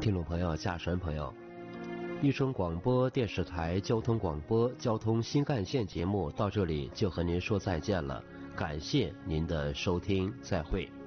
听众朋友、驾驶朋友，玉声广播电视台交通广播交通新干线节目到这里就和您说再见了，感谢您的收听，再会。